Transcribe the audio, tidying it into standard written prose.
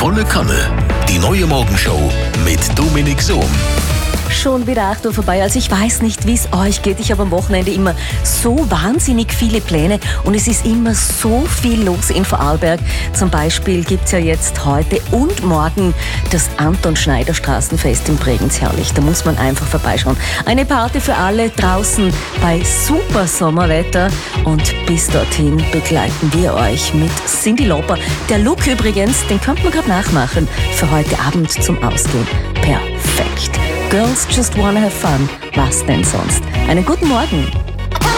Volle Kanne. Die neue Morgenshow mit Dominik Sohm. Schon wieder 8 Uhr vorbei. Also ich weiß nicht, wie es euch geht. Ich habe am Wochenende immer so wahnsinnig viele Pläne und es ist immer so viel los in Vorarlberg. Zum Beispiel gibt es ja jetzt heute und morgen das Anton-Schneider-Straßenfest in Bregenz. Herrlich, da muss man einfach vorbeischauen. Eine Party für alle draußen bei super Sommerwetter und bis dorthin begleiten wir euch mit Cyndi Lauper. Der Look übrigens, den könnte man gerade nachmachen für heute Abend zum Ausgehen. Perfekt. Girls just wanna have fun. Was denn sonst? Einen guten Morgen.